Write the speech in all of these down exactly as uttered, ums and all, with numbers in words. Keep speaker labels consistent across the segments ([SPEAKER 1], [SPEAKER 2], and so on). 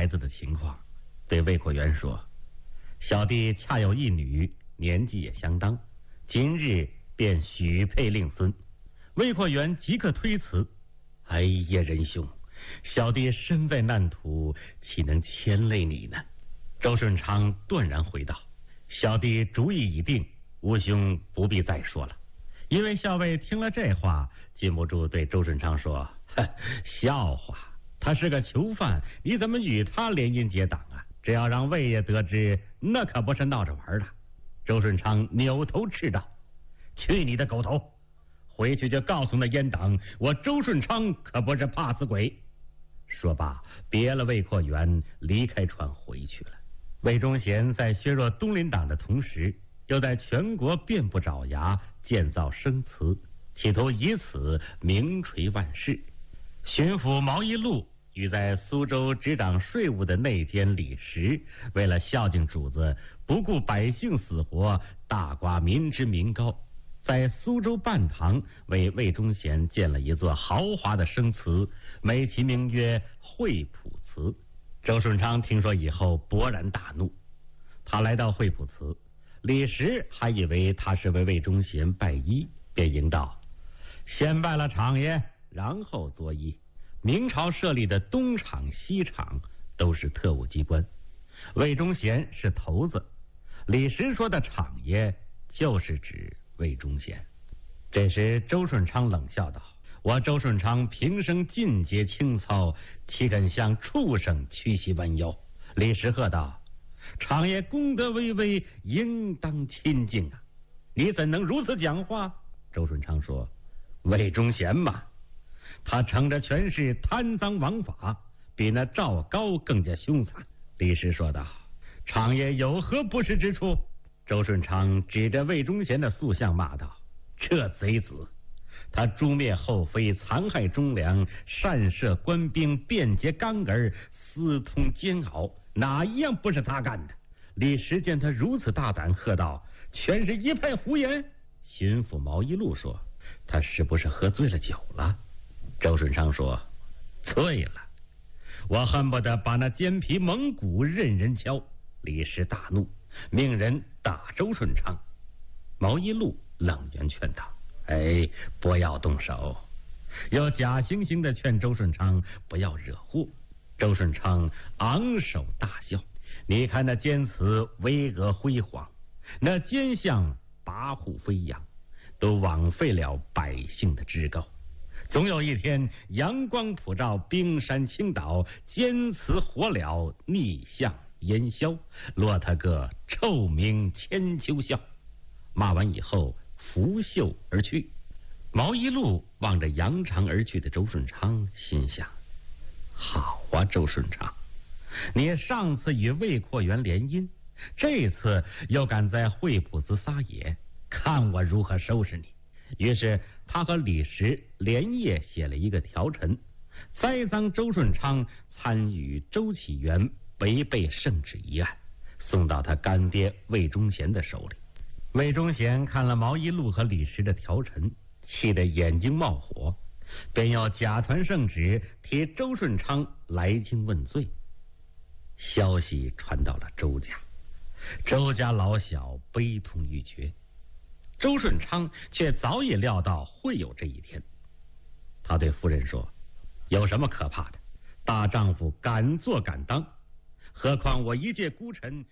[SPEAKER 1] 孩子的情况，对魏阔元说：“小弟恰有一女，年纪也相当，今日便许配令孙。”魏阔元即刻推辞：“哎呀，仁兄，小弟身在难途，岂能牵累你呢？”周顺昌断然回道：“小弟主意已定，吴兄不必再说了。”因为校尉听了这话，禁不住对周顺昌说：“笑话，他是个囚犯，你怎么与他联姻结党啊？这要让魏爷得知，那可不是闹着玩的。”周顺昌扭头斥道：“去你的狗头！回去就告诉那阉党，我周顺昌可不是怕死鬼。”说罢，别了魏阔元，离开船回去了。魏忠贤在削弱东林党的同时，又在全国遍布爪牙，建造生祠，企图以此名垂万世。巡抚毛一禄与在苏州执掌税务的内监李时，为了孝敬主子，不顾百姓死活，大刮民脂民膏，在苏州半塘为魏忠贤建了一座豪华的生祠，美其名曰惠普祠。周顺昌听说以后勃然大怒，他来到惠普祠，李时还以为他是为魏忠贤拜医，便迎道：“先拜了厂爷，然后作揖。”明朝设立的东厂西厂都是特务机关，魏忠贤是头子，李时说的厂爷就是指魏忠贤。这时周顺昌冷笑道：“我周顺昌平生尽节清操，岂肯向畜生屈膝弯腰？”李时喝道：“厂爷功德巍巍，应当亲近啊！你怎能如此讲话？”周顺昌说：“魏忠贤嘛，他乘着权势贪赃枉法，比那赵高更加凶残。”李时说道：“厂爷有何不实之处？”周顺昌指着魏忠贤的塑像骂道：“这贼子！他诛灭后妃，残害忠良，擅射官兵，便劫刚儿，私通奸熬，哪一样不是他干的？”李时见他如此大胆，喝道：“全是一派胡言！”巡抚毛一禄说：“他是不是喝醉了酒了？”周顺昌说：“醉了，我恨不得把那奸皮蒙骨任人敲。”李时大怒，命人打周顺昌。毛一禄冷言劝道：“哎，不要动手。”又假惺惺的劝周顺昌不要惹祸。周顺昌昂首大笑：“你看那奸词巍峨辉煌，那奸相跋扈飞扬，都枉费了百姓的至高。总有一天，阳光普照，冰山倾倒，奸词活了，逆相烟消，落他个臭名千秋笑。”骂完以后，拂袖而去。毛一禄望着扬长而去的周顺昌，心想：好啊，周顺昌，你上次与魏阔元联姻，这次又敢在惠普祠撒野，看我如何收拾你。于是他和李时连夜写了一个条陈，栽赃周顺昌参与周启元违背圣旨一案，送到他干爹魏忠贤的手里。魏忠贤看了毛一禄和李时的条陈，气得眼睛冒火，便要假传圣旨，替周顺昌来京问罪。消息传到了周家，周家老小悲痛欲绝。周顺昌却早已料到会有这一天，他对夫人说：“有什么可怕的？大丈夫敢做敢当，何况我一介孤臣。”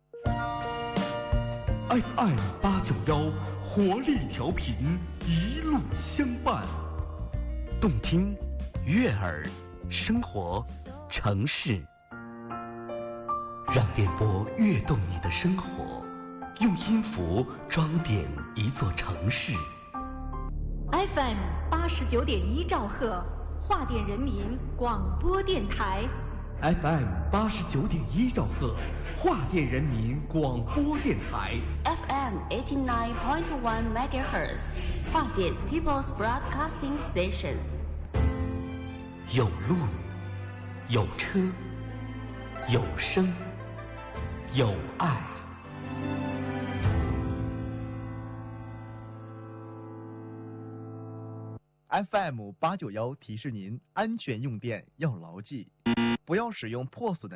[SPEAKER 2] F M 八九幺活力调频，一路相伴，
[SPEAKER 3] 动听、悦耳、生活、城市，让电波跃动你的生活，用音符装点一座城市。
[SPEAKER 4] F M 八十九点一兆赫，华电人民广播电台。
[SPEAKER 2] F M 八十九点一兆赫，华电人民广播电台。
[SPEAKER 5] F M eighty nine point one megahertz， 华电 People's Broadcasting Station。
[SPEAKER 3] 有路，有车，有声，有爱。
[SPEAKER 6] F M 八九幺提示您：安全用电要牢记，不要使用破损的